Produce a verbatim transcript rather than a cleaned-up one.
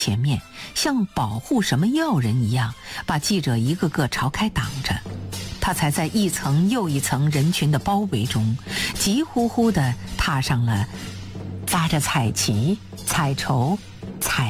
前面，像保护什么要人一样，把记者一个个朝开挡着。他才在一层又一层人群的包围中，急呼呼地踏上了扎着彩旗、彩绸、彩